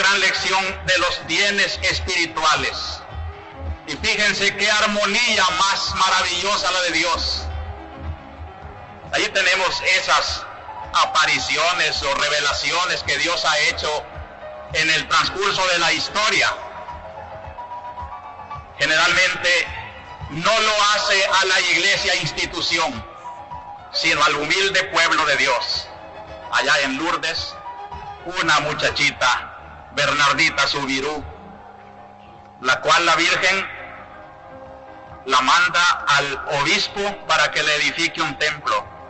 gran lección de los bienes espirituales. Y fíjense qué armonía más maravillosa la de Dios. Allí tenemos esas apariciones o revelaciones que Dios ha hecho en el transcurso de la historia. Generalmente no lo hace a la iglesia institución, sino al humilde pueblo de Dios. Allá en Lourdes, una muchachita, Bernardita Subirú, la cual la Virgen la manda al obispo para que le edifique un templo.